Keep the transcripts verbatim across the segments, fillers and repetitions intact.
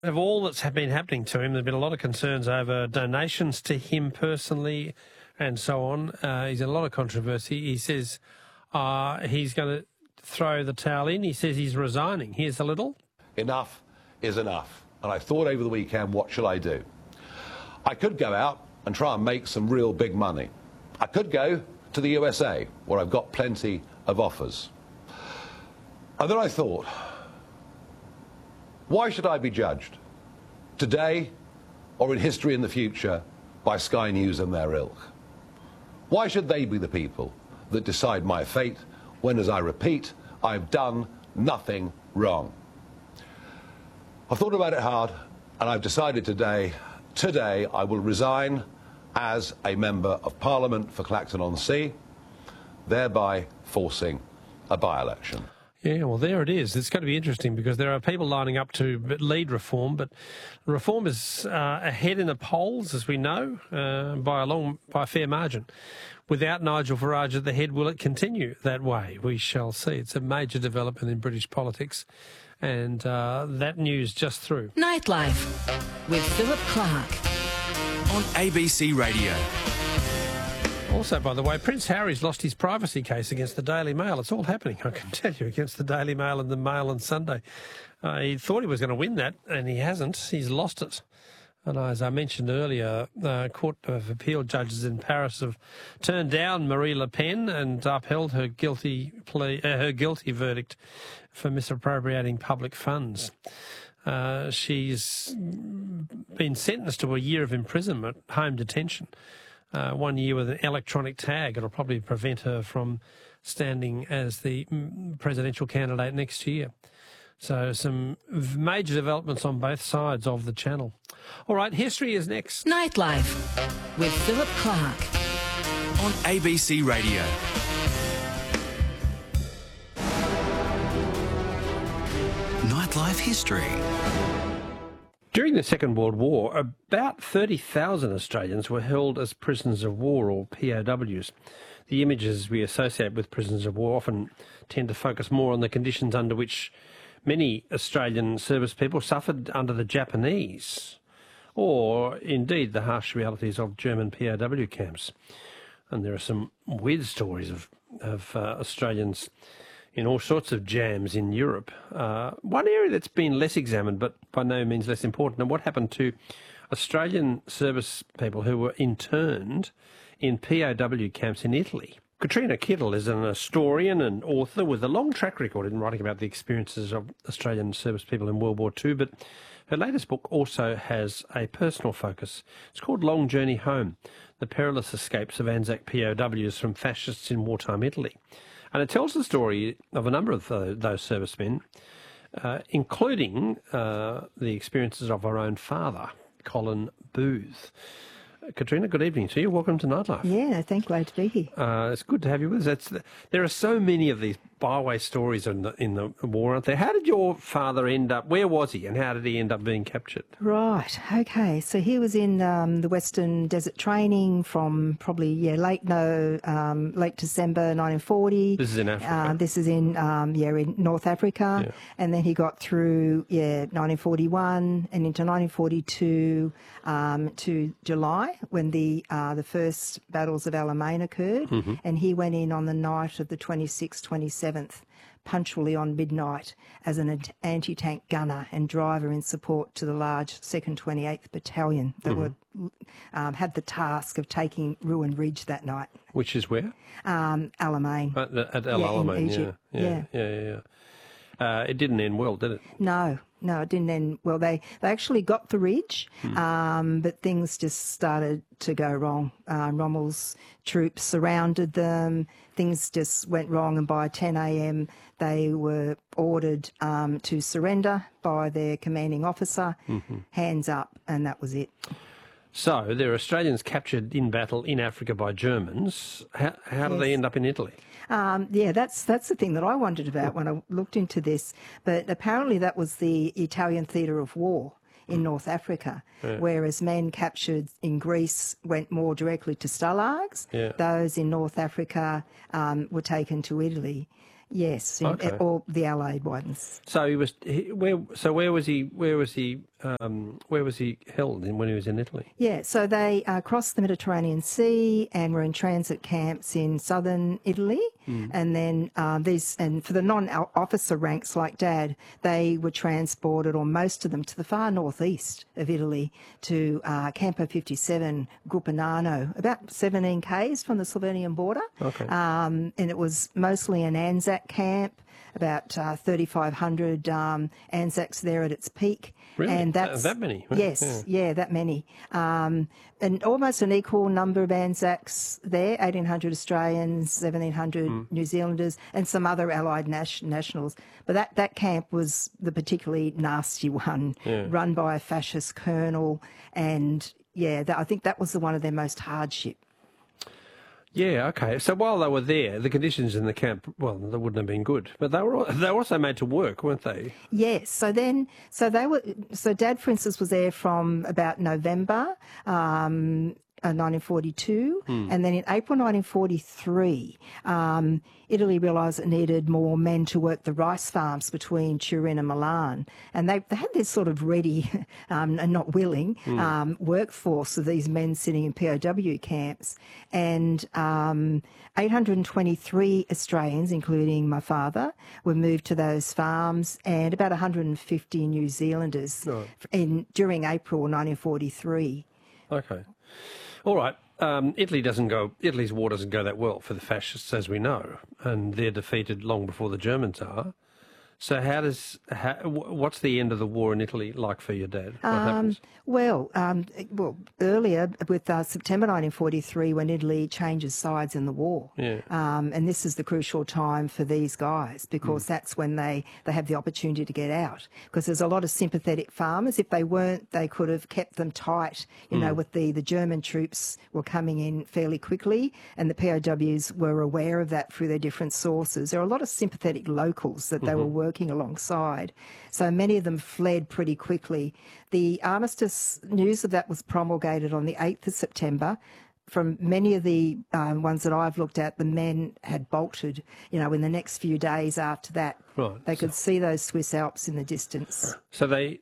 Of all that's been happening to him, there have been a lot of concerns over donations to him personally and so on. Uh, he's in a lot of controversy. He says uh, he's going to throw the towel in. He says he's resigning. Here's a little. Enough is enough. And I thought over the weekend, what shall I do? I could go out and try and make some real big money. I could go to the U S A, where I've got plenty of offers. And then I thought, why should I be judged, today or in history in the future, by Sky News and their ilk? Why should they be the people that decide my fate when, as I repeat, I've done nothing wrong? I've thought about it hard, and I've decided today, today I will resign as a Member of Parliament for Clacton-on-Sea, thereby forcing a by-election. Yeah, well, there it is. It's going to be interesting because there are people lining up to lead reform, but reform is uh, ahead in the polls, as we know, uh, by a long, by a fair margin. Without Nigel Farage at the head, will it continue that way? We shall see. It's a major development in British politics, and uh, that news just through. Nightlife with Philip Clark on A B C Radio. Also, by the way, Prince Harry's lost his privacy case against the Daily Mail. It's all happening, I can tell you, against the Daily Mail and the Mail on Sunday. Uh, he thought he was going to win that, and he hasn't. He's lost it. And as I mentioned earlier, uh, Court of Appeal judges in Paris have turned down Marie Le Pen and upheld her guilty plea, uh, her guilty verdict for misappropriating public funds. Uh, she's been sentenced to a year of imprisonment, home detention. Uh, one year with an electronic tag. It'll probably prevent her from standing as the presidential candidate next year. So some major developments on both sides of the channel. All right, history is next. Nightlife with Philip Clark on A B C Radio. Nightlife history. During the Second World War, about thirty thousand Australians were held as prisoners of war, or P O Ws. The images we associate with prisoners of war often tend to focus more on the conditions under which many Australian service people suffered under the Japanese, or indeed the harsh realities of German P O W camps. And there are some weird stories of, of uh, Australians in all sorts of jams in Europe. Uh, one area that's been less examined, but by no means less important, and what happened to Australian service people who were interned in P O W camps in Italy. Katrina Kittle is an historian and author with a long track record in writing about the experiences of Australian service people in World War Two, but her latest book also has a personal focus. It's called Long Journey Home, The Perilous Escapes of Anzac P O Ws from Fascists in Wartime Italy. And it tells the story of a number of the, those servicemen, uh, including uh, the experiences of our own father, Colin Booth. Katrina, good evening to you. Welcome to Nightlife. Yeah, thank you. Glad to be here. Uh, it's good to have you with us. It's the, there are so many of these byway stories in the, in the war, aren't there? How did your father end up, where was he, and how did he end up being captured? Right, okay. So he was in um, the Western Desert Training from probably, yeah, late, no, um, late December nineteen forty. This is in Africa. Uh, this is in, um, yeah, in North Africa. Yeah. And then he got through, yeah, nineteen forty-one and into nineteen forty-two um, to July, when the uh, the first battles of Alamein occurred, mm-hmm. and he went in on the night of the twenty-sixth, twenty-seventh, punctually on midnight, as an anti-tank gunner and driver in support to the large second twenty-eighth Battalion that mm-hmm. were um, had the task of taking Ruin Ridge that night. Which is where? Um, Alamein. At, at El yeah, Alamein, Egypt. yeah, yeah, yeah, yeah. yeah. Uh, it didn't end well, did it? No, no, it didn't end well. They they actually got the ridge, hmm. um, but things just started to go wrong. Uh, Rommel's troops surrounded them. Things just went wrong, and by ten a m they were ordered um, to surrender by their commanding officer. Mm-hmm. Hands up, and that was it. So there are Australians captured in battle in Africa by Germans. How, how did yes. they end up in Italy? Um, yeah, that's that's the thing that I wondered about when I looked into this. But apparently that was the Italian theatre of war in North Africa, yeah. whereas men captured in Greece went more directly to stalags. Yeah. Those in North Africa um, were taken to Italy. Yes, in, Okay. or the Allied ones. So he was he, where? So where was he? Where was he? Um, where was he held in when he was in Italy? Yeah, so they uh, crossed the Mediterranean Sea and were in transit camps in southern Italy. And then uh, these, and for the non-officer ranks like Dad, they were transported, or most of them, to the far northeast of Italy to uh, Campo fifty-seven, Gruppinano, about seventeen kays from the Slovenian border. Okay. Um, and it was mostly an Anzac camp. About uh, thirty-five hundred um, Anzacs there at its peak. Really? And That- that's, that many? Yes, Yeah. yeah, that many. Um, and almost an equal number of Anzacs there, eighteen hundred Australians, seventeen hundred Hmm. New Zealanders, and some other Allied nas- nationals. But that, that camp was the particularly nasty one, Yeah. run by a fascist colonel. And, yeah, that, I think that was the one of their most hardship. Yeah, okay. So while they were there, the conditions in the camp, well, they wouldn't have been good. But they were they were also made to work, weren't they? Yes. So then, so they were. So Dad, for instance, was there from about November, um, uh, nineteen forty-two, and then in April nineteen forty-three, um, Italy realised it needed more men to work the rice farms between Turin and Milan, and they, they had this sort of ready um, and not willing um, workforce of these men sitting in P O W camps, and um, eight hundred twenty-three Australians, including my father, were moved to those farms, and about one hundred fifty New Zealanders Right. in during April nineteen forty-three. Okay. All right. Um, Italy doesn't go. Italy's war doesn't go that well for the fascists, as we know, and they're defeated long before the Germans are. So how does how, wh- what's the end of the war in Italy like for your dad? What happens? Well, um, well, earlier with uh, September nineteen forty-three, when Italy changes sides in the war, Yeah. um, and this is the crucial time for these guys because Mm. that's when they, they have the opportunity to get out. Because there's a lot of sympathetic farmers. If they weren't, they could have kept them tight. You Mm. know, with the the German troops were coming in fairly quickly, and the P O Ws were aware of that through their different sources. There are a lot of sympathetic locals that they were Mm-hmm. working alongside. So many of them fled pretty quickly. The armistice news of that was promulgated on the eighth of September. From many of the um, ones that I've looked at, the men had bolted, you know, in the next few days after that. Right, They could see those Swiss Alps in the distance. So they,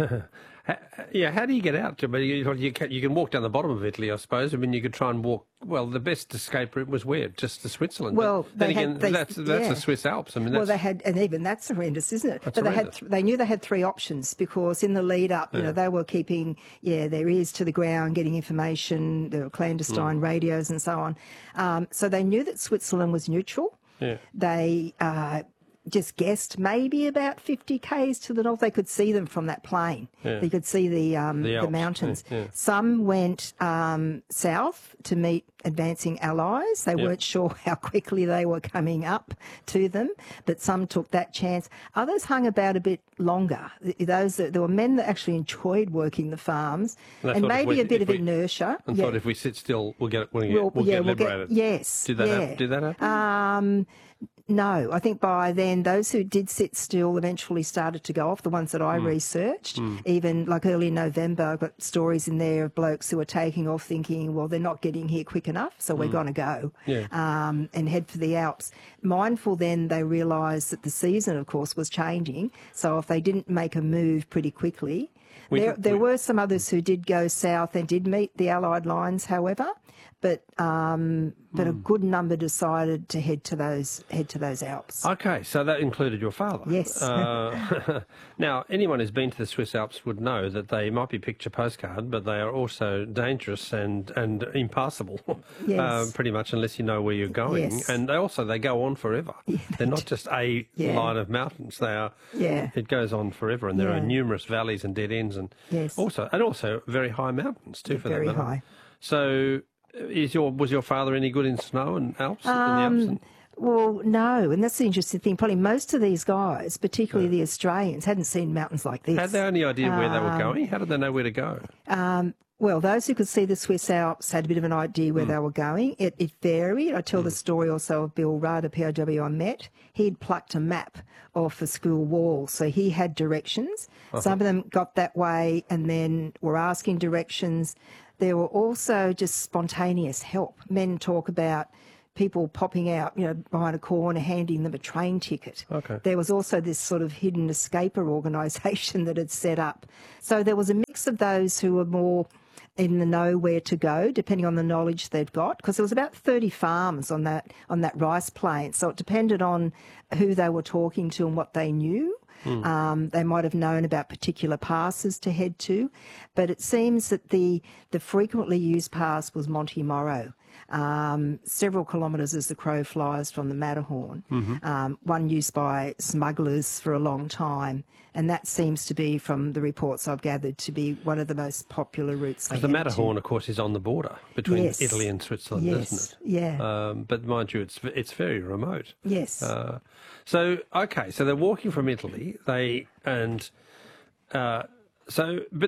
ha- yeah. How do you get out? I mean, you, you can you can walk down the bottom of Italy, I suppose. I mean, you could try and walk. Well, the best escape route was where? Just to Switzerland. Well, But then they had- again, they- that's that's yeah. the Swiss Alps. I mean, that's, Well, they had, and even that's horrendous, isn't it? That's but they had, horrendous. th- they knew they had three options because in the lead up, you know, they were keeping, yeah, their ears to the ground, getting information. There were clandestine Mm. radios and so on. Um, so they knew that Switzerland was neutral. Yeah. They uh, just guessed maybe about fifty kays to the north. They could see them from that plane. Yeah. They could see the um, The the, Alps, mountains. yeah, yeah. Some went um, south to meet advancing allies. They weren't sure how quickly they were coming up to them, but some took that chance. Others hung about a bit longer. Th- Those that, there were men that actually enjoyed working the farms, And they and thought if maybe we- a bit if of we- inertia. and Yeah. thought if we sit still, we'll get we'll get, We'll- we'll yeah, get we'll get- liberated. yes, Did that yeah. happen? Did that happen? Um, no, I think by then those who did sit still eventually started to go off, the ones that I Hmm. researched. Even like early November, I've got stories in there of blokes who were taking off thinking, well, they're not getting here quick enough, so we're going to go Hmm. Yeah. um, and head for the Alps. Mindful then they realised that the season, of course, was changing. So if they didn't make a move pretty quickly, We- there, there we- were some others who did go south and did meet the Allied lines, however. But um, but a Hmm. good number decided to head to those head to those Alps. Okay, so that included your father. Yes. Uh, now, anyone who's been to the Swiss Alps would know that they might be picture postcard, but they are also dangerous and and impassable. Yes. uh, pretty much, unless you know where you're going. Yes. And they also they go on forever. They're not just a Yeah. line of mountains. They are. Yeah. It goes on forever, and there are Yeah. numerous valleys and dead ends, and Yes. also and also very high mountains too. For Very that matter. high. So, is your was your father any good in snow and Alps? in the Um, Alps and, Well, no, and that's the interesting thing. Probably most of these guys, particularly the Australians, hadn't seen mountains like this. had they any idea where they Um, were going? How did they know where to go? Well, those who could see the Swiss Alps had a bit of an idea where they were going. It, it varied. I tell the story also of Bill Rudd, a P O W I met. He'd plucked a map off a school wall, so he had directions. Some of them got that way and then were asking directions. There were also just spontaneous help. Men talk about people popping out, you know, behind a corner, handing them a train ticket. Okay. There was also this sort of hidden escaper organisation that had set up. So there was a mix of those who were more in the know where to go, depending on the knowledge they'd got, because there was about thirty farms on that on that rice plain. So it depended on who they were talking to and what they knew. Mm. Um, they might have known about particular passes to head to, but it seems that the the frequently used pass was Monty Morrow, um, several kilometres as the crow flies from the Matterhorn, mm-hmm. um, one used by smugglers for a long time, and that seems to be, from the reports I've gathered, to be one of the most popular routes. Because the Matterhorn, to. of course, is on the border between yes. Italy and Switzerland, yes. isn't it? Yeah. Um, but mind you, it's it's very remote. Yes. Uh, so okay, so they're walking from Italy. They and uh, so, but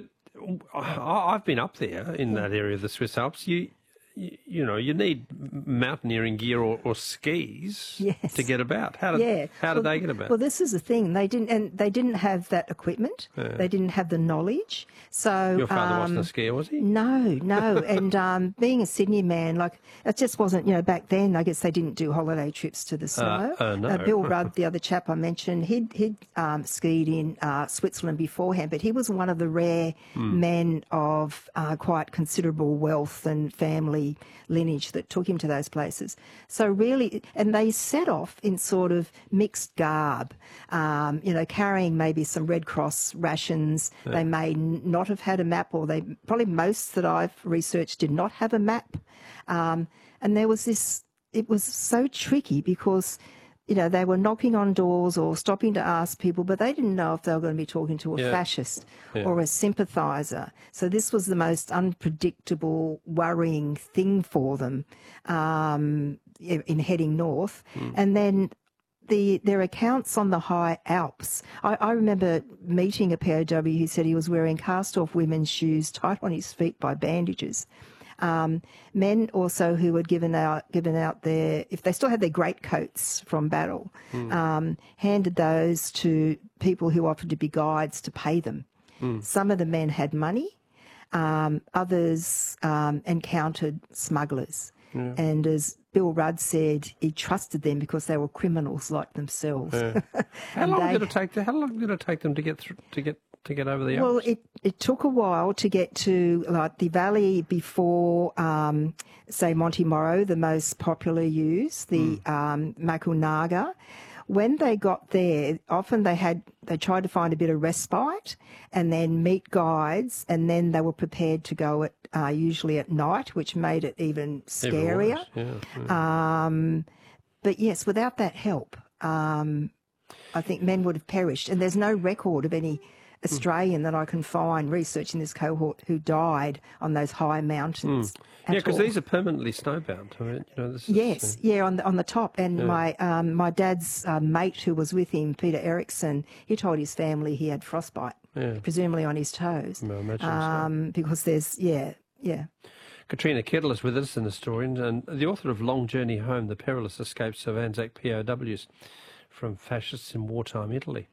I, I've been up there in that area of the Swiss Alps. You. You, you know, you need mountaineering gear or, or skis yes. to get about. How did yeah. how did well, they get about? Well, this is the thing. They didn't, and they didn't have that equipment. Yeah. They didn't have the knowledge. So your father um, wasn't a skier, was he? No, no. and um, being a Sydney man, like it just wasn't. You know, back then, I guess they didn't do holiday trips to the snow. Uh, uh, no. uh, Bill Rudd, the other chap I mentioned, he'd he'd um, skied in uh, Switzerland beforehand, but he was one of the rare mm. men of uh, quite considerable wealth and family lineage that took him to those places. So really, and they set off in sort of mixed garb, um, you know, carrying maybe some Red Cross rations. Yeah. They may not have had a map, or they probably most that I've researched did not have a map. Um, and there was this, it was so tricky because, you know, they were knocking on doors or stopping to ask people, but they didn't know if they were going to be talking to a yeah. fascist yeah. or a sympathiser. So this was the most unpredictable, worrying thing for them um, in heading north. Mm. And then the their accounts on the high Alps. I, I remember meeting a P O W who said he was wearing cast-off women's shoes tied on his feet by bandages. Um, men also who had given out given out their, if they still had their greatcoats from battle, mm. um, handed those to people who offered to be guides to pay them. Mm. Some of the men had money, um, others um, encountered smugglers. Yeah. And as Bill Rudd said, he trusted them because they were criminals like themselves. Yeah. How long they, did it take? How long did it take them to get through, to get to get over the Alps? Well, it, it took a while to get to like the valley before, um, say, Monty Morrow, the most popular use, the mm. um, Macunaga. When they got there, often they had they tried to find a bit of respite and then meet guides, and then they were prepared to go at uh, usually at night, which made it even scarier. Yeah, yeah. Um, but yes, without that help, um, I think men would have perished. And there's no record of any Australian mm. that I can find researching this cohort who died on those high mountains. Mm. Yeah, because these are permanently snowbound. I mean, you know, this yes, is, uh, yeah, on the on the top. And yeah. my um, my dad's uh, mate who was with him, Peter Eriksson, he told his family he had frostbite, yeah. presumably on his toes. I imagine um, so. Because there's yeah, yeah. Katrina Kettle is with us, an historian and the author of Long Journey Home: The Perilous Escapes of Anzac P O Ws from Fascists in Wartime Italy.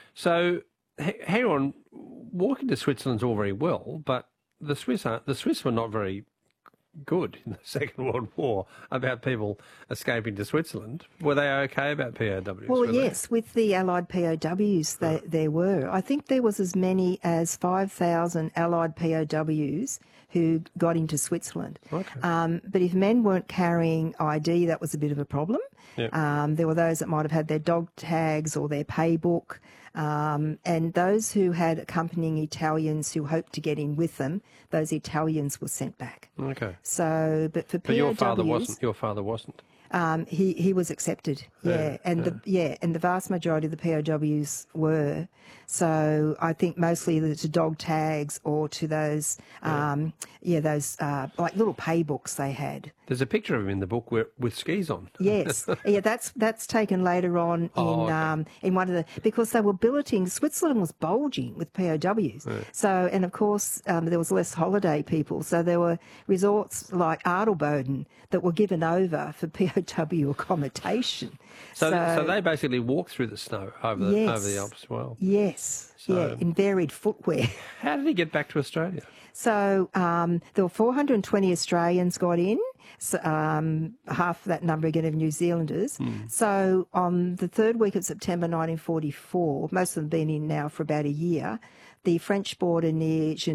So, hang on, walking to Switzerland's all very well, but the Swiss aren't, the Swiss were not very good in the Second World War about people escaping to Switzerland. Were they okay about P O Ws? Well, yes, they? With the Allied P O Ws, they, right. there were. I think there was as many as five thousand Allied P O Ws who got into Switzerland. Okay. Um, but if men weren't carrying I D, that was a bit of a problem. Yep. Um, there were those that might have had their dog tags or their pay book. Um, and those who had accompanying Italians who hoped to get in with them, those Italians were sent back. Okay. So, but for but P O Ws, your father wasn't. Your father wasn't. Um, he he was accepted. Yeah, yeah and yeah. the yeah, and the vast majority of the P O Ws were. So I think mostly either to dog tags or to those um, yeah. yeah those uh, like little pay books they had. There's a picture of him in the book where, with skis on. Yes, yeah, that's that's taken later on in oh, okay. um, in one of the because they were billeting. Switzerland was bulging with P O Ws. Yeah. So and of course um, there was less holiday people. So there were resorts like Adelboden that were given over for P O W accommodation. So, so, so they basically walked through the snow over the, yes, over the Alps as well. Yes, so, yeah, in varied footwear. How did he get back to Australia? So um, there were four hundred twenty Australians got in. so, um, half that number again of New Zealanders. Mm. So on the third week of September nineteen forty-four, most of them been in now for about a year, the French border near